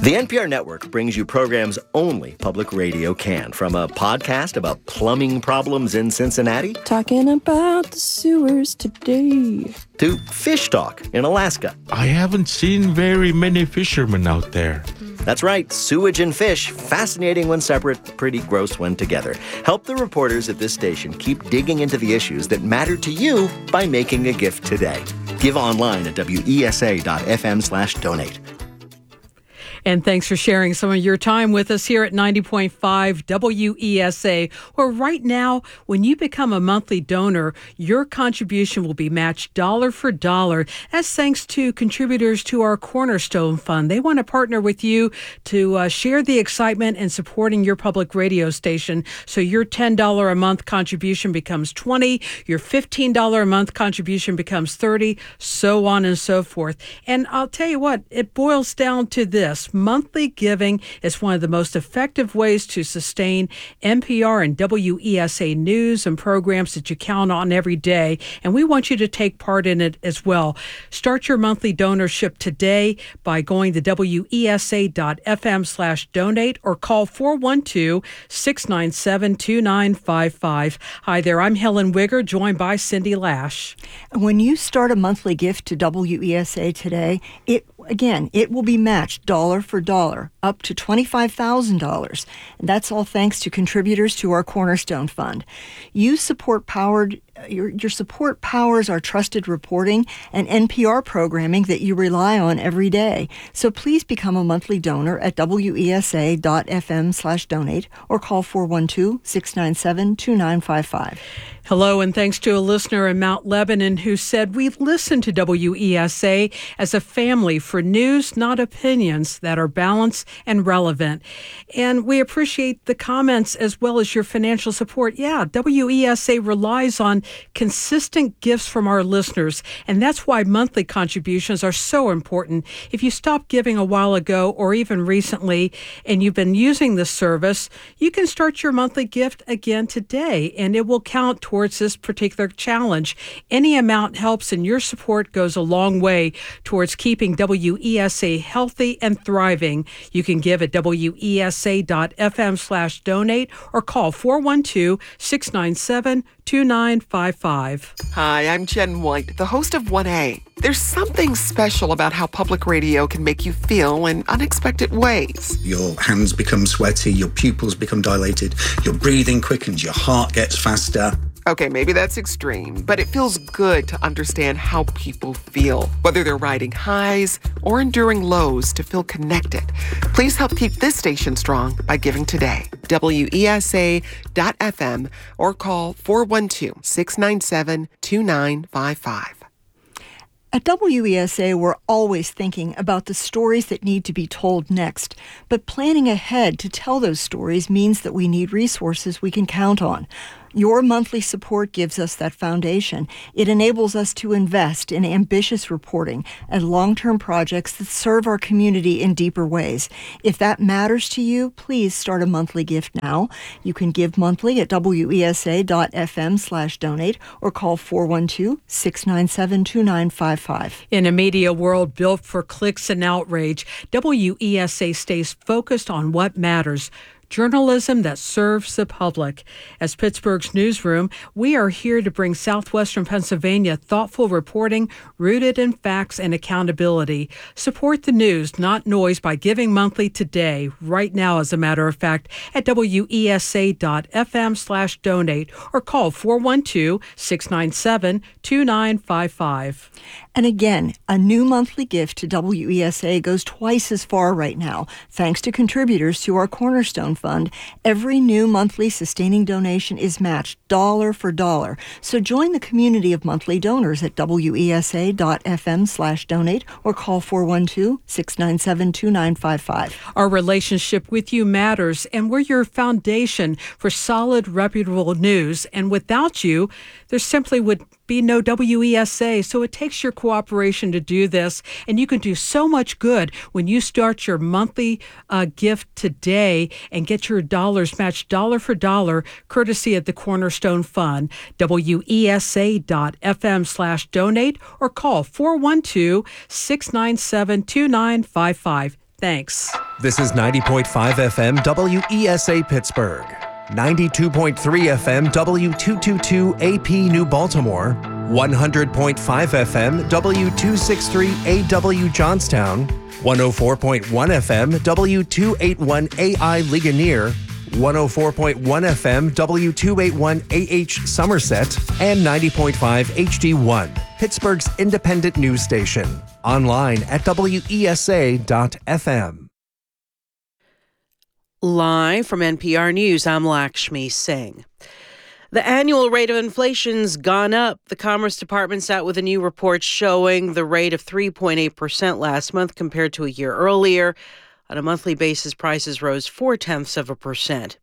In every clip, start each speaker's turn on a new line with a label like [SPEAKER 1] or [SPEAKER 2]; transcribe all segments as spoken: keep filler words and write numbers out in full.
[SPEAKER 1] The N P R Network brings you programs only public radio can. From a podcast about plumbing problems in Cincinnati,
[SPEAKER 2] talking about the sewers today,
[SPEAKER 1] to fish talk in Alaska.
[SPEAKER 3] I haven't seen very many fishermen out there.
[SPEAKER 1] That's right, sewage and fish, fascinating when separate, pretty gross when together. Help the reporters at this station keep digging into the issues that matter to you by making a gift today. Give online at W E S A dot F M slash donate.
[SPEAKER 4] And thanks for sharing some of your time with us here at ninety point five W E S A, where right now, when you become a monthly donor, your contribution will be matched dollar for dollar. That's thanks to contributors to our Cornerstone Fund. They want to partner with you to uh, share the excitement and supporting your public radio station. So your ten dollars a month contribution becomes twenty dollars, your fifteen dollars a month contribution becomes thirty dollars, so on and so forth. And I'll tell you what, it boils down to this. Monthly giving is one of the most effective ways to sustain N P R and W E S A news and programs that you count on every day. And we want you to take part in it as well. Start your monthly donorship today by going to W E S A dot F M slash donate or call four one two, six nine seven, two nine five five. Hi there, I'm Helen Wigger, joined by Cindy Lash.
[SPEAKER 5] When you start a monthly gift to W E S A today, it again, it will be matched dollar for dollar, up to twenty-five thousand dollars. And that's all thanks to contributors to our Cornerstone Fund. You support powered Your, your support powers our trusted reporting and N P R programming that you rely on every day. So please become a monthly donor at W E S A dot F M slash donate or call four one two, six nine seven, two nine five five.
[SPEAKER 4] Hello, and thanks to a listener in Mount Lebanon who said, we listen to W E S A as a family for news, not opinions, that are balanced and relevant. And we appreciate the comments as well as your financial support. Yeah, W E S A relies on consistent gifts from our listeners, and that's why monthly contributions are so important. If you stopped giving a while ago or even recently and you've been using this service, you can start your monthly gift again today, and it will count towards this particular challenge. Any amount helps, and your support goes a long way towards keeping W E S A healthy and thriving. You can give at W E S A dot F M slash donate or call four one two, six nine seven, two nine five five.
[SPEAKER 6] Hi, I'm Jen White, the host of one A. There's something special about how public radio can make you feel in unexpected ways.
[SPEAKER 7] Your hands become sweaty, your pupils become dilated, your breathing quickens, your heart gets faster.
[SPEAKER 6] Okay, maybe that's extreme, but it feels good to understand how people feel, whether they're riding highs or enduring lows, to feel connected. Please help keep this station strong by giving today. W E S A dot F M or call four one two, six nine seven, two nine five five.
[SPEAKER 5] At W E S A, we're always thinking about the stories that need to be told next, but planning ahead to tell those stories means that we need resources we can count on. Your monthly support gives us that foundation. It enables us to invest in ambitious reporting and long-term projects that serve our community in deeper ways. If that matters to you, please start a monthly gift now. You can give monthly at W E S A dot F M slash donate or call four one two, six nine seven, two nine five five.
[SPEAKER 4] In a media world built for clicks and outrage, W E S A stays focused on what matters. Journalism that serves the public. As Pittsburgh's newsroom, we are here to bring Southwestern Pennsylvania thoughtful reporting rooted in facts and accountability. Support the news, not noise, by giving monthly today, right now, as a matter of fact, at W E S A dot F M slash donate or call four one two, six nine seven, two nine five five.
[SPEAKER 5] And again, a new monthly gift to W E S A goes twice as far right now, thanks to contributors to our Cornerstone Fund. Every new monthly sustaining donation is matched dollar for dollar. So join the community of monthly donors at W E S A dot F M slash donate or call four one two, six nine seven, two nine five five.
[SPEAKER 4] Our relationship with you matters, and we're your foundation for solid, reputable news. And without you, there simply would be no W E S A. So it takes your cooperation to do this, and you can do so much good when you start your monthly uh, gift today and get your dollars matched dollar for dollar, courtesy of the Cornerstone Fund. W E S A dot F M slash donate or call four one two, six nine seven, two nine five five. Thanks.
[SPEAKER 8] This is ninety point five F M W E S A Pittsburgh, ninety-two point three F M W two twenty-two A P New Baltimore, one hundred point five F M W two sixty-three A W Johnstown, one oh four point one F M W two eighty-one A I Ligonier, one oh four point one F M W two eighty-one A H Somerset, and ninety point five H D one, Pittsburgh's independent news station. Online at W E S A dot F M.
[SPEAKER 9] Live from N P R News, I'm Lakshmi Singh. The annual rate of inflation's gone up. The Commerce Department's out with a new report showing the rate of three point eight percent last month compared to a year earlier. On a monthly basis, prices rose four-tenths of a percent.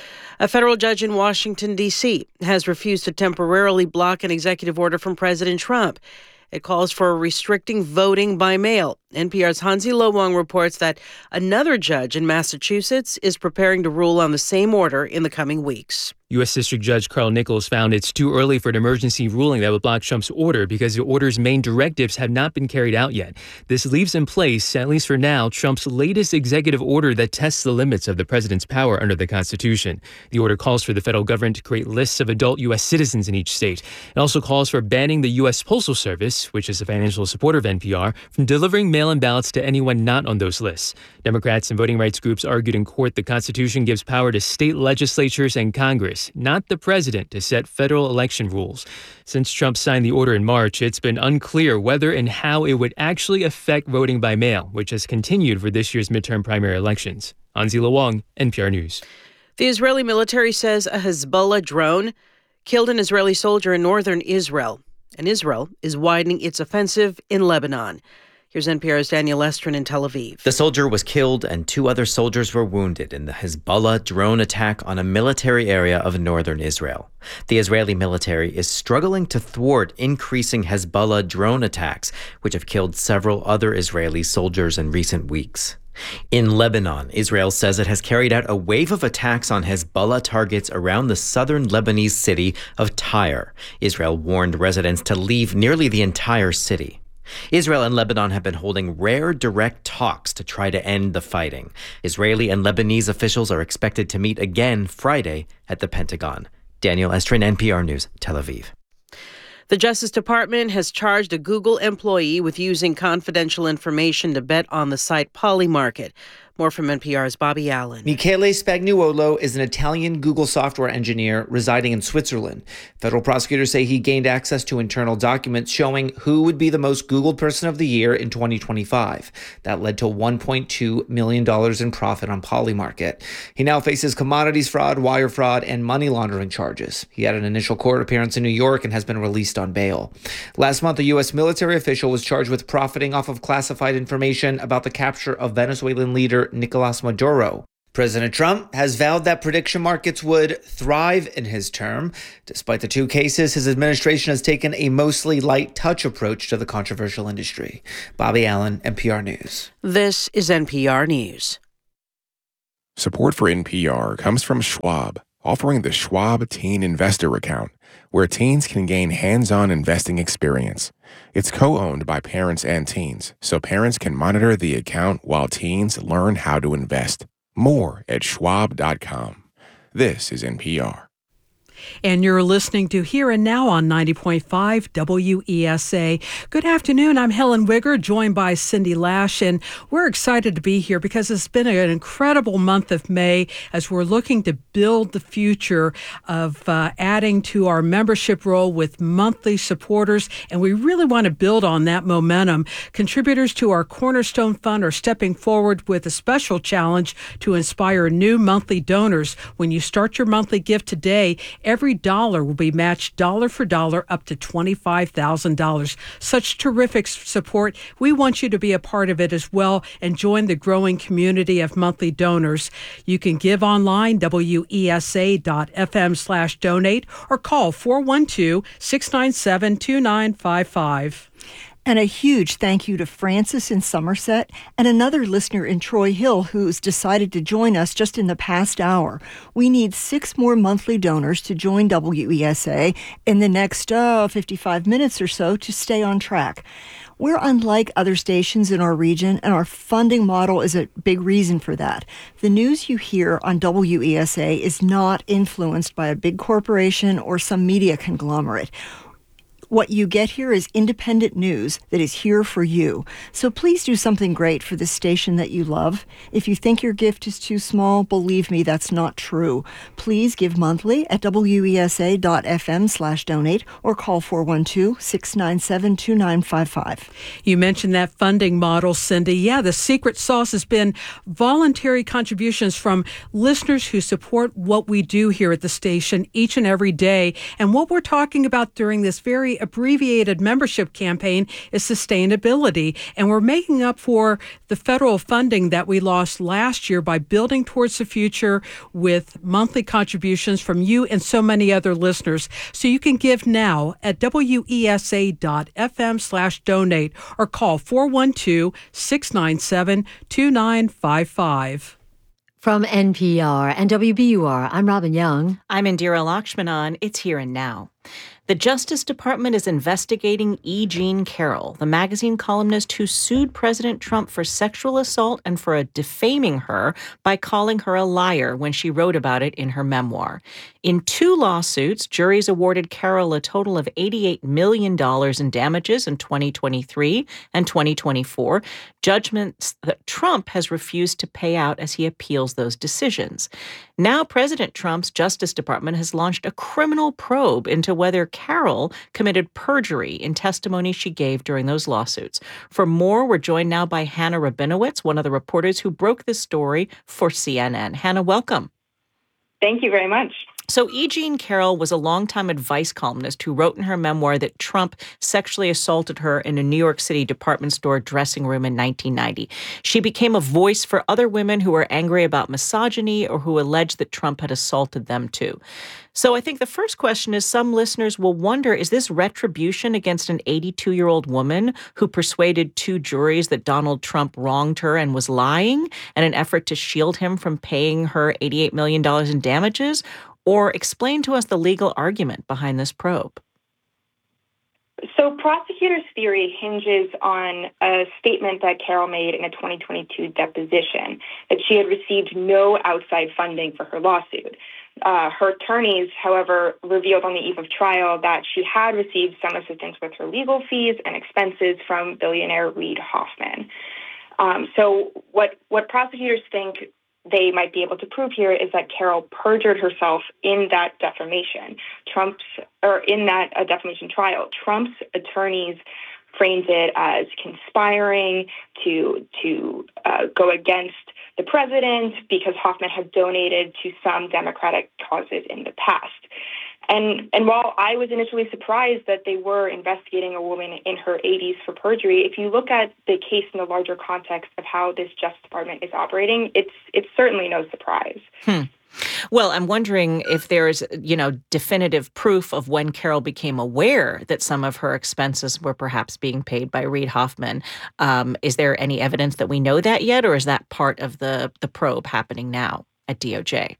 [SPEAKER 9] A federal judge in Washington, D C has refused to temporarily block an executive order from President Trump. It calls for restricting voting by mail. N P R's Hansi Lo Wang reports that another judge in Massachusetts is preparing to rule on the same order in the coming weeks.
[SPEAKER 10] U S. District Judge Carl Nichols found it's too early for an emergency ruling that would block Trump's order because the order's main directives have not been carried out yet. This leaves in place, at least for now, Trump's latest executive order that tests the limits of the president's power under the Constitution. The order calls for the federal government to create lists of adult U S citizens in each state. It also calls for banning the U S. Postal Service, which is a financial supporter of N P R, from delivering mail-in ballots to anyone not on those lists. Democrats and voting rights groups argued in court the Constitution gives power to state legislatures and Congress, not the president, to set federal election rules. Since Trump signed the order in March, it's been unclear whether and how it would actually affect voting by mail, which has continued for this year's midterm primary elections. Hansi Lo Wang, N P R News.
[SPEAKER 9] The Israeli military says a Hezbollah drone killed an Israeli soldier in northern Israel, and Israel is widening its offensive in Lebanon. Here's N P R's Daniel Estrin in Tel Aviv.
[SPEAKER 11] The soldier was killed and two other soldiers were wounded in the Hezbollah drone attack on a military area of northern Israel. The Israeli military is struggling to thwart increasing Hezbollah drone attacks, which have killed several other Israeli soldiers in recent weeks. In Lebanon, Israel says it has carried out a wave of attacks on Hezbollah targets around the southern Lebanese city of Tyre. Israel warned residents to leave nearly the entire city. Israel and Lebanon have been holding rare direct talks to try to end the fighting. Israeli and Lebanese officials are expected to meet again Friday at the Pentagon. Daniel Estrin, N P R News, Tel Aviv.
[SPEAKER 9] The Justice Department has charged a Google employee with using confidential information to bet on the site Polymarket. More from N P R's Bobby Allen.
[SPEAKER 12] Michele Spagnuolo is an Italian Google software engineer residing in Switzerland. Federal prosecutors say he gained access to internal documents showing who would be the most Googled person of the year in twenty twenty-five. That led to one point two million dollars in profit on Polymarket. He now faces commodities fraud, wire fraud, and money laundering charges. He had an initial court appearance in New York and has been released on bail. Last month, a U S military official was charged with profiting off of classified information about the capture of Venezuelan leader Nicolas Maduro. President Trump has vowed that prediction markets would thrive in his term. Despite the two cases, his administration has taken a mostly light touch approach to the controversial industry. Bobby Allen, N P R News.
[SPEAKER 9] This is N P R News.
[SPEAKER 13] Support for N P R comes from Schwab, offering the Schwab Teen Investor Account, where teens can gain hands-on investing experience. It's co-owned by parents and teens, so parents can monitor the account while teens learn how to invest. More at schwab dot com. This is N P R.
[SPEAKER 4] And you're listening to Here and Now on ninety point five W E S A. Good afternoon. I'm Helen Wigger, joined by Cindy Lash, and we're excited to be here because it's been an incredible month of May as we're looking to build the future of uh, adding to our membership roll with monthly supporters, and we really want to build on that momentum. Contributors to our Cornerstone Fund are stepping forward with a special challenge to inspire new monthly donors. When you start your monthly gift today, every dollar will be matched dollar for dollar up to twenty-five thousand dollars. Such terrific support. We want you to be a part of it as well and join the growing community of monthly donors. You can give online, W E S A dot F M slash donate, or call four one two, six nine seven, two nine five five.
[SPEAKER 5] And a huge thank you to Francis in Somerset and another listener in Troy Hill who's decided to join us just in the past hour. We need six more monthly donors to join W E S A in the next uh, fifty-five minutes or so to stay on track. We're unlike other stations in our region, and our funding model is a big reason for that. The news you hear on W E S A is not influenced by a big corporation or some media conglomerate. What you get here is independent news that is here for you. So please do something great for this station that you love. If you think your gift is too small, believe me, that's not true. Please give monthly at wesa.fm slash donate or call four one two, six nine seven, two nine five five.
[SPEAKER 4] You mentioned that funding model, Cindy. Yeah, the secret sauce has been voluntary contributions from listeners who support what we do here at the station each and every day. And what we're talking about during this very abbreviated membership campaign is sustainability. And we're making up for the federal funding that we lost last year by building towards the future with monthly contributions from you and so many other listeners. So you can give now at wesa.fm slash donate or call four one two, six nine seven, two nine five five.
[SPEAKER 14] From N P R and W B U R, I'm Robin Young.
[SPEAKER 15] I'm Indira Lakshmanan. It's Here and Now. The Justice Department is investigating E. Jean Carroll, the magazine columnist who sued President Trump for sexual assault and for defaming her by calling her a liar when she wrote about it in her memoir. In two lawsuits, juries awarded Carroll a total of eighty-eight million dollars in damages in twenty twenty-three and twenty twenty-four, judgments that Trump has refused to pay out as he appeals those decisions. Now, President Trump's Justice Department has launched a criminal probe into whether Carroll committed perjury in testimony she gave during those lawsuits. For more, we're joined now by Hannah Rabinowitz, one of the reporters who broke this story for C N N. Hannah, welcome.
[SPEAKER 16] Thank you very much.
[SPEAKER 15] So E. Jean Carroll was a longtime advice columnist who wrote in her memoir that Trump sexually assaulted her in a New York City department store dressing room in nineteen ninety. She became a voice for other women who were angry about misogyny or who alleged that Trump had assaulted them too. So I think the first question is some listeners will wonder, is this retribution against an eighty-two-year-old woman who persuaded two juries that Donald Trump wronged her and was lying in an effort to shield him from paying her eighty-eight million dollars in damages? Or explain to us the legal argument behind this probe.
[SPEAKER 16] So prosecutors' theory hinges on a statement that Carroll made in a twenty twenty-two deposition, that she had received no outside funding for her lawsuit. Uh, her attorneys, however, revealed on the eve of trial that she had received some assistance with her legal fees and expenses from billionaire Reid Hoffman. Um, so what, what prosecutors think they might be able to prove here is that Carroll perjured herself in that defamation. Trump's, or in that uh, defamation trial, Trump's attorneys framed it as conspiring to to uh, go against the president because Hoffman had donated to some Democratic causes in the past. And and while I was initially surprised that they were investigating a woman in her eighties for perjury, if you look at the case in the larger context of how this Justice Department is operating, it's it's certainly no surprise.
[SPEAKER 15] Hmm. Well, I'm wondering if there's, you know, definitive proof of when Carroll became aware that some of her expenses were perhaps being paid by Reid Hoffman. Um, is there any evidence that we know that yet, or is that part of the, the probe happening now at D O J?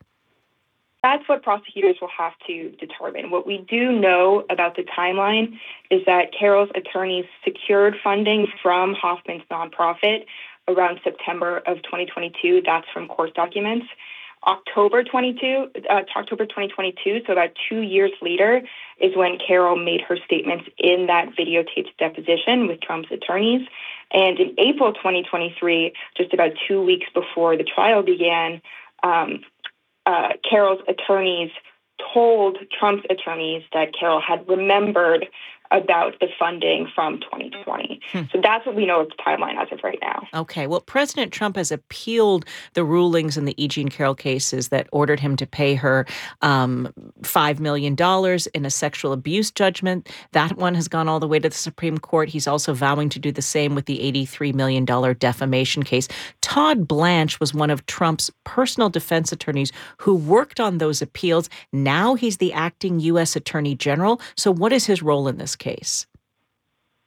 [SPEAKER 16] That's what prosecutors will have to determine. What we do know about the timeline is that Carroll's attorneys secured funding from Hoffman's nonprofit around September of twenty twenty-two. That's from court documents. October twenty-two, uh, October twenty twenty-two, so about two years later, is when Carroll made her statements in that videotaped deposition with Trump's attorneys. And in April twenty twenty-three, just about two weeks before the trial began, um, Uh, Carroll's attorneys told Trump's attorneys that Carroll had remembered about the funding from twenty twenty. Hmm. So that's what we know of the timeline as of right now.
[SPEAKER 15] Okay. Well, President Trump has appealed the rulings in the E. Jean Carroll cases that ordered him to pay her um, five million dollars in a sexual abuse judgment. That one has gone all the way to the Supreme Court. He's also vowing to do the same with the eighty-three million dollars defamation case. Todd Blanche was one of Trump's personal defense attorneys who worked on those appeals. Now he's the acting U S Attorney General. So what is his role in this case?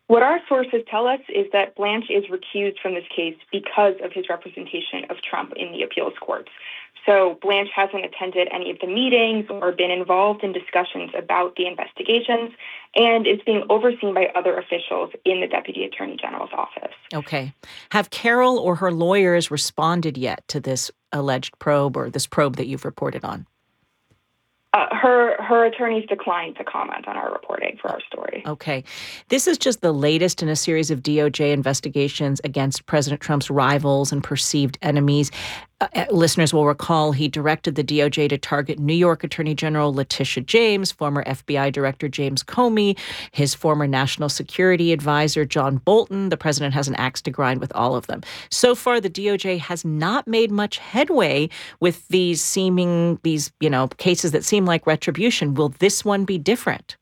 [SPEAKER 16] What our sources tell us is that Blanche is recused from this case because of his representation of Trump in the appeals courts. So Blanche hasn't attended any of the meetings or been involved in discussions about the investigations, and is being overseen by other officials in the Deputy Attorney General's office.
[SPEAKER 15] Okay. Have Carol or her lawyers responded yet to this alleged probe or this probe that you've reported on?
[SPEAKER 16] Uh, her her attorneys declined to comment on our reporting for our story.
[SPEAKER 15] Okay. This is just the latest in a series of D O J investigations against President Trump's rivals and perceived enemies. Uh, listeners will recall he directed the D O J to target New York Attorney General Letitia James, former F B I Director James Comey, his former National Security Advisor John Bolton. The president has an axe to grind with all of them. So far, the D O J has not made much headway with these seeming, these, you know, cases that seem like retribution. Will this one be different?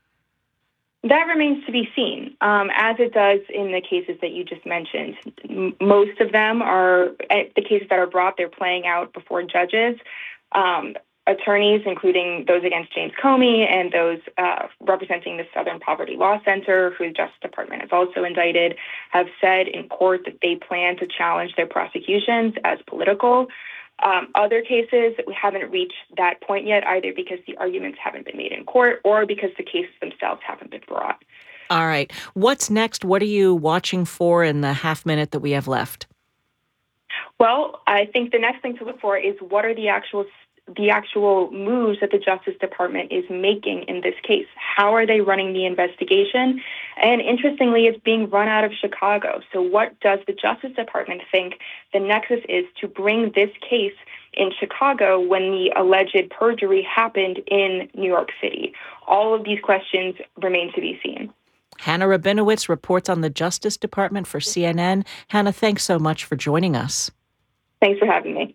[SPEAKER 16] That remains to be seen, um, as it does in the cases that you just mentioned. M- most of them are, uh, the cases that are brought, they're playing out before judges. Um, attorneys, including those against James Comey and those uh, representing the Southern Poverty Law Center, who the Justice Department has also indicted, have said in court that they plan to challenge their prosecutions as political. Um, other cases, we haven't reached that point yet, either because the arguments haven't been made in court or because the cases themselves haven't been brought.
[SPEAKER 15] All right. What's next? What are you watching for in the half minute that we have left?
[SPEAKER 16] Well, I think the next thing to look for is what are the actual the actual moves that the Justice Department is making in this case. How are they running the investigation? And interestingly, it's being run out of Chicago. So what does the Justice Department think the nexus is to bring this case in Chicago when the alleged perjury happened in New York City? All of these questions remain to be seen.
[SPEAKER 15] Hannah Rabinowitz reports on the Justice Department for C N N. Hannah, thanks so much for joining us.
[SPEAKER 16] Thanks for having me.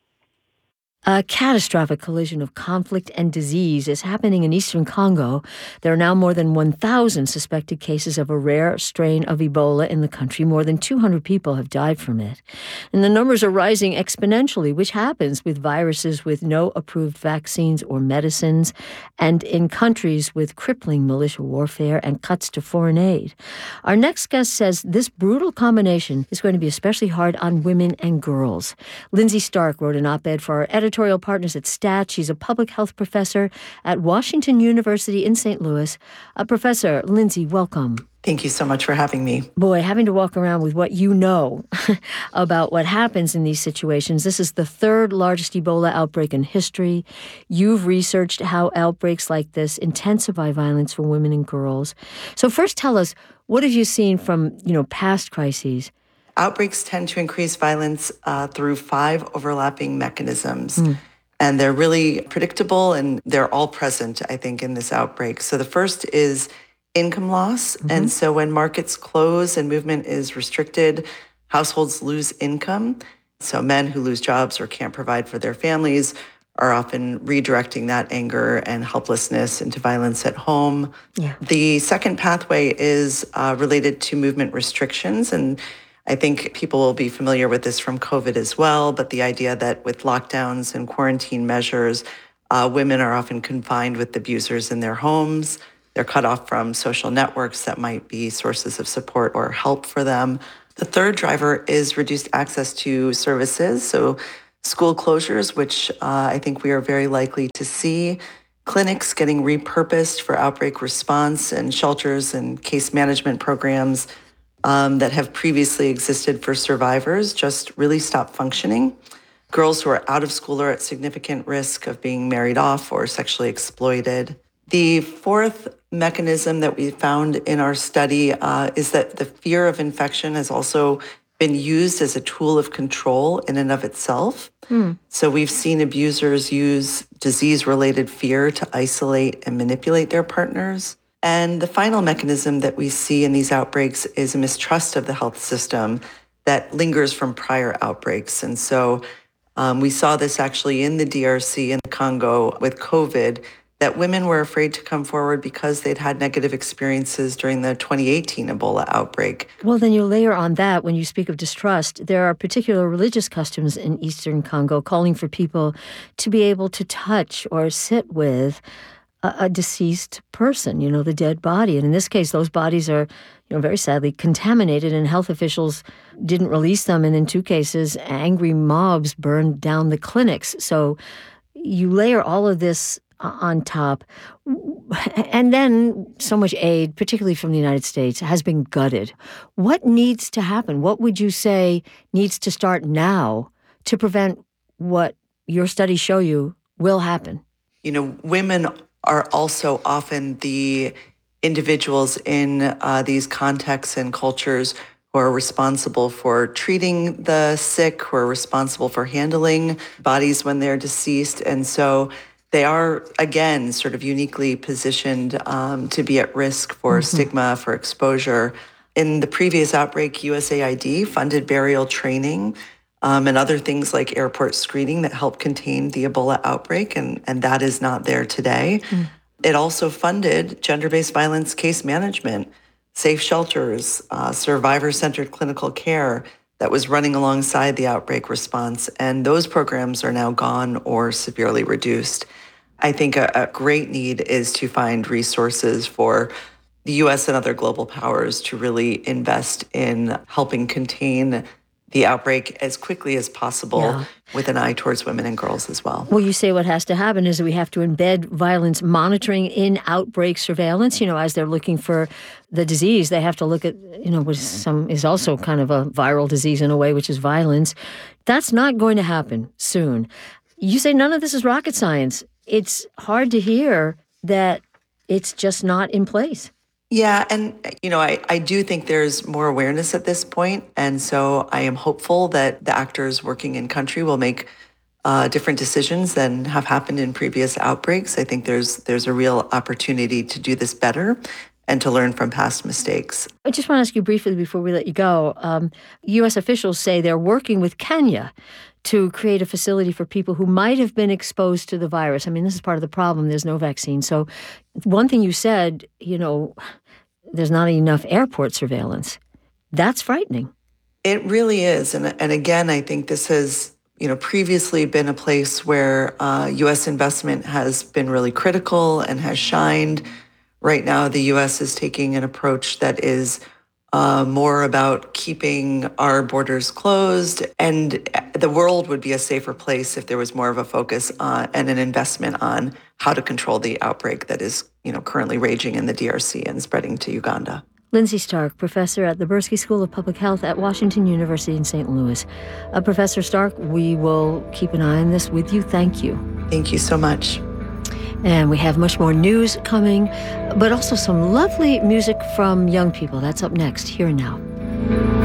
[SPEAKER 14] A catastrophic collision of conflict and disease is happening in eastern Congo. There are now more than one thousand suspected cases of a rare strain of Ebola in the country. More than two hundred people have died from it. And the numbers are rising exponentially, which happens with viruses with no approved vaccines or medicines, and in countries with crippling militia warfare and cuts to foreign aid. Our next guest says this brutal combination is going to be especially hard on women and girls. Lindsay Stark wrote an op-ed for our editor. Editorial partners at STAT. She's a public health professor at Washington University in Saint Louis. Uh, Professor Lindsay, welcome.
[SPEAKER 17] Thank you so much for having me.
[SPEAKER 14] Boy, having to walk around with what you know about what happens in these situations. This is the third largest Ebola outbreak in history. You've researched how outbreaks like this intensify violence for women and girls. So first tell us, what have you seen from, you know, past crises?
[SPEAKER 17] Outbreaks tend to increase violence uh, through five overlapping mechanisms. Mm. And they're really predictable, and they're all present, I think, in this outbreak. So the first is income loss. Mm-hmm. And so when markets close and movement is restricted, households lose income. So men who lose jobs or can't provide for their families are often redirecting that anger and helplessness into violence at home. Yeah. The second pathway is uh, related to movement restrictions. And I think people will be familiar with this from COVID as well, but the idea that with lockdowns and quarantine measures, uh, women are often confined with abusers in their homes. They're cut off from social networks that might be sources of support or help for them. The third driver is reduced access to services, so school closures, which uh, I think we are very likely to see, clinics getting repurposed for outbreak response, and shelters and case management programs Um, that have previously existed for survivors just really stop functioning. Girls who are out of school are at significant risk of being married off or sexually exploited. The fourth mechanism that we found in our study uh, is that the fear of infection has also been used as a tool of control in and of itself. Hmm. So we've seen abusers use disease-related fear to isolate and manipulate their partners. And the final mechanism that we see in these outbreaks is a mistrust of the health system that lingers from prior outbreaks. And so um, we saw this actually in the D R C and the Congo with COVID, that women were afraid to come forward because they'd had negative experiences during the twenty eighteen Ebola outbreak.
[SPEAKER 14] Well, then you layer on that, when you speak of distrust, there are particular religious customs in eastern Congo calling for people to be able to touch or sit with a, a deceased person, you know, the dead body. And in this case, those bodies are, you know, very sadly contaminated, and health officials didn't release them. And in two cases, angry mobs burned down the clinics. So you layer all of this on top. And then so much aid, particularly from the United States, has been gutted. What needs to happen? What would you say needs to start now to prevent what your studies show you will happen?
[SPEAKER 17] You know, women are also often the individuals in uh, these contexts and cultures who are responsible for treating the sick, who are responsible for handling bodies when they're deceased. And so they are, again, sort of uniquely positioned um, to be at risk for mm-hmm. stigma, for exposure. In the previous outbreak, U S A I D funded burial training um, and other things like airport screening that helped contain the Ebola outbreak, and, and that is not there today. Mm. It also funded gender-based violence case management, safe shelters, uh, survivor-centered clinical care that was running alongside the outbreak response, and those programs are now gone or severely reduced. I think a, a great need is to find resources for the U S and other global powers to really invest in helping contain the outbreak as quickly as possible, yeah. with an eye towards women and girls as well.
[SPEAKER 14] Well, you say what has to happen is that we have to embed violence monitoring in outbreak surveillance. You know, as they're looking for the disease, they have to look at, you know, what some is also kind of a viral disease in a way, which is violence. That's not going to happen soon. You say none of this is rocket science. It's hard to hear that it's just not in place.
[SPEAKER 17] Yeah, and, you know, I, I do think there's more awareness at this point, and so I am hopeful that the actors working in country will make uh, different decisions than have happened in previous outbreaks. I think there's there's a real opportunity to do this better and to learn from past mistakes.
[SPEAKER 14] I just want to ask you briefly before we let you go. Um, U S officials say they're working with Kenya to create a facility for people who might have been exposed to the virus. I mean, this is part of the problem. There's no vaccine. So one thing you said, you know, there's not enough airport surveillance. That's frightening.
[SPEAKER 17] It really is. And, and again, I think this has, you know, previously been a place where uh, U S investment has been really critical and has shined. Right now, the U S is taking an approach that is uh, more about keeping our borders closed. And the world would be a safer place if there was more of a focus on, and an investment on how to control the outbreak that is, you know, currently raging in the D R C and spreading to Uganda.
[SPEAKER 14] Lindsay Stark, professor at the Bursky School of Public Health at Washington University in Saint Louis. Uh, Professor Stark, we will keep an eye on this with you. Thank you.
[SPEAKER 17] Thank you so much.
[SPEAKER 14] And we have much more news coming, but also some lovely music from young people. That's up next, here and now.